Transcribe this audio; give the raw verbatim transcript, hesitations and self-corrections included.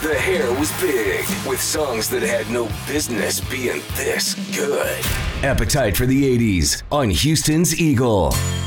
The hair was big, with songs that had no business being this good. Appetite for the eighties on Houston's Eagle.